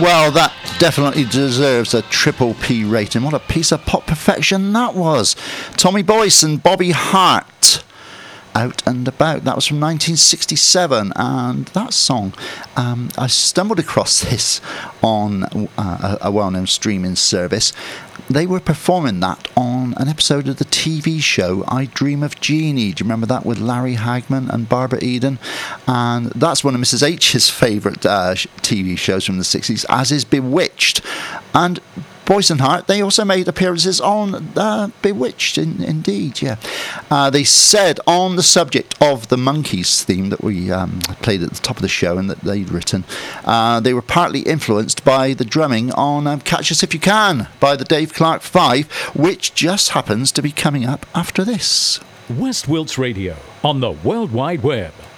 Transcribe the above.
Well, that definitely deserves a triple P rating. What a piece of pop perfection that was. Tommy Boyce and Bobby Hart, Out and About. That was from 1967, and that song, I stumbled across this on a well-known streaming service. They were performing that on an episode of the TV show I Dream of Jeannie. Do you remember that, with Larry Hagman and Barbara Eden? And that's one of Mrs. H's favourite TV shows from the 60s, as is Bewitched. And Boyce and Hart, they also made appearances on Bewitched, indeed, yeah. They said on the subject of the Monkees theme that we played at the top of the show and that they'd written, they were partly influenced by the drumming on Catch Us If You Can by the Dave Clark 5, which just happens to be coming up after this. West Wilts Radio on the World Wide Web.